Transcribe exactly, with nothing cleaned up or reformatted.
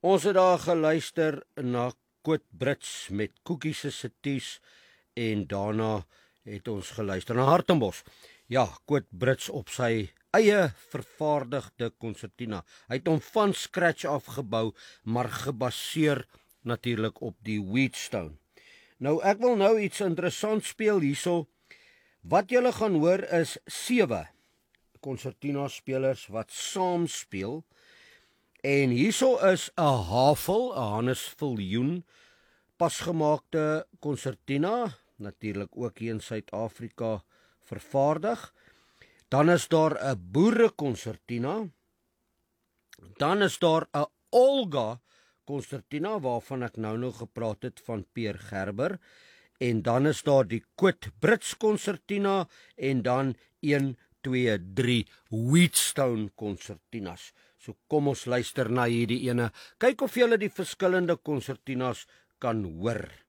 Ons het daar geluister na Quid Brits met Koekie se Seties en daarna het ons geluister na Hartenbos. Ja, Quid Brits op sy eie vervaardigde konsertina. Hy het hom van scratch afgebou, maar gebaseer natuurlik op die Wheatstone. Nou ek wil nou iets interessants speel hierso. Wat julle gaan hoor is sewe konsertina spelers wat saam speel. En hierso is 'n Havel, 'n Hannes Viljoen pasgemaakte konsertina, natuurlik ook hier in Suid-Afrika vervaardig. Dan is daar 'n boerekonsertina. Dan is daar 'n Olga konsertina waarvan ek nou nog gepraat het van Peer Gerber. En dan is daar die Quid Brits konsertina en dan een, twee, drie Wheatstone konsertinas. So kom ons luister na hierdie ene. Kyk of julle die verskillende konsertinas kan hoor.